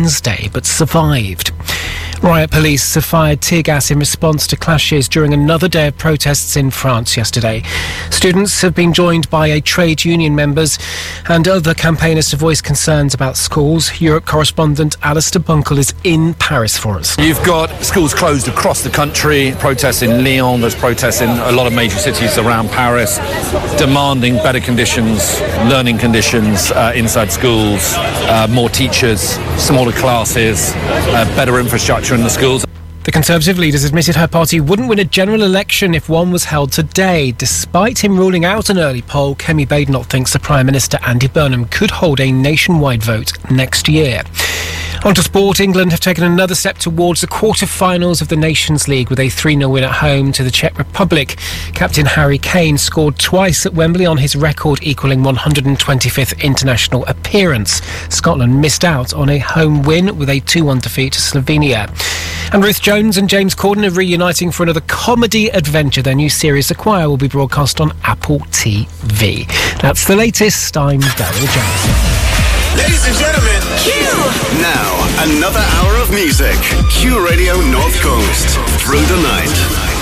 Wednesday, but survived. Riot police have fired tear gas in response to clashes during another day of protests in France yesterday. Students have been joined by trade union members and other campaigners to voice concerns about schools. Europe correspondent Alistair Bunkle is in Paris for us. You've got schools closed across the country, protests in Lyon, there's protests in a lot of major cities around Paris, demanding better conditions, learning conditions inside schools, more teachers, smaller classes, better infrastructure in the schools. The Conservative leader's admitted her party wouldn't win a general election if one was held today. Despite him ruling out an early poll, Kemi Badenoch thinks the Prime Minister Andy Burnham could hold a nationwide vote next year. On to sport. England have taken another step towards the quarter-finals of the Nations League with a 3-0 win at home to the Czech Republic. Captain Harry Kane scored twice at Wembley on his record equalling 125th international appearance. Scotland missed out on a home win with a 2-1 defeat to Slovenia. And Ruth Jones and James Corden are reuniting for another comedy adventure. Their new series, The Choir, will be broadcast on Apple TV. That's the latest. I'm Daryl Jones. Ladies and gentlemen, Q! Now, another hour of music. Q Radio North Coast. Through the night.